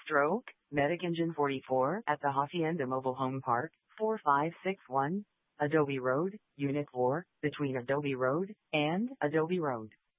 Stroke, Medic Engine 44 at the Hacienda Mobile Home Park, 4561, Adobe Road, Unit 4, between Adobe Road and Adobe Road.